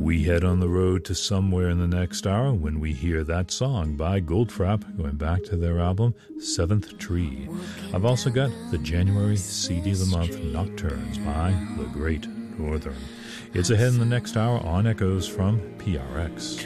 We head on the road to somewhere in the next hour when we hear that song by Goldfrapp, going back to their album Seventh Tree. I've also got the January CD of the Month Nocturnes by The Great Northern. It's ahead in the next hour on Echoes from PRX.